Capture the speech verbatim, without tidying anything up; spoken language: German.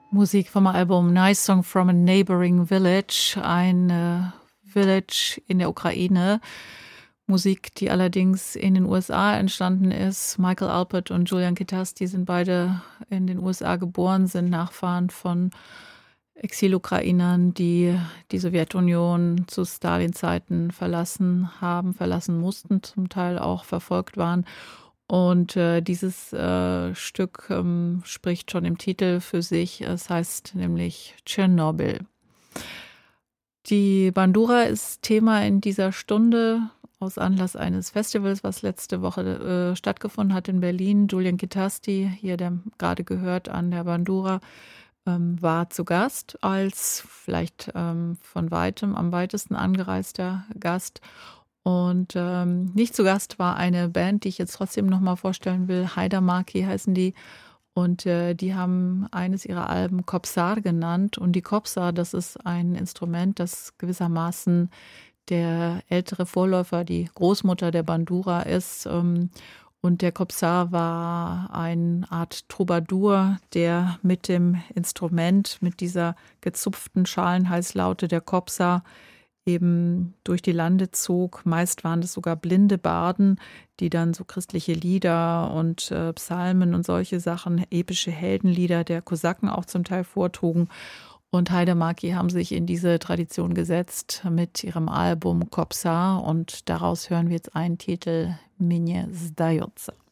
Musik vom Album Nice Song from a Neighboring Village, ein äh, Village in der Ukraine. Musik, die allerdings in den U S A entstanden ist. Michael Alpert und Julian Kitaski sind beide in den U S A geboren, sind Nachfahren von Exilukrainern, die die Sowjetunion zu Stalin-Zeiten verlassen haben, verlassen mussten, zum Teil auch verfolgt waren. Und äh, dieses äh, Stück ähm, spricht schon im Titel für sich. Es heißt nämlich Tschernobyl. Die Bandura ist Thema in dieser Stunde aus Anlass eines Festivals, was letzte Woche äh, stattgefunden hat in Berlin. Julian Kitaski, hier der gerade gehört an der Bandura, ähm, war zu Gast als vielleicht ähm, von weitem am weitesten angereister Gast. Und ähm, nicht zu Gast war eine Band, die ich jetzt trotzdem nochmal vorstellen will. Haidamarki heißen die. Und äh, die haben eines ihrer Alben Kobzar genannt. Und die Kobzar, das ist ein Instrument, das gewissermaßen der ältere Vorläufer, die Großmutter der Bandura ist. Ähm, und der Kobzar war eine Art Troubadour, der mit dem Instrument, mit dieser gezupften Schalenhalslaute der Kobzar eben durch die Lande zog. Meist waren es sogar blinde Barden, die dann so christliche Lieder und äh, Psalmen und solche Sachen, epische Heldenlieder der Kosaken auch zum Teil vortrugen. Und Haidamarki haben sich in diese Tradition gesetzt mit ihrem Album Kobzar und daraus hören wir jetzt einen Titel Mnie Zdayotsa.